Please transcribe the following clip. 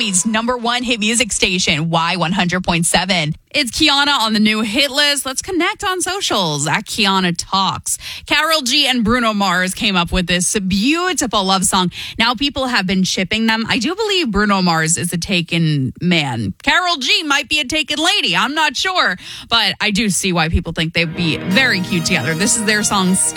City's #1 hit music station, Y100.7. It's Kiana on the new hit list. Let's connect on socials at Kiana Talks. Karol G and Bruno Mars came up with this beautiful love song. Now people have been shipping them. I do believe Bruno Mars is a taken man. Karol G might be a taken lady. I'm not sure, but I do see why people think they'd be very cute together. This is their song,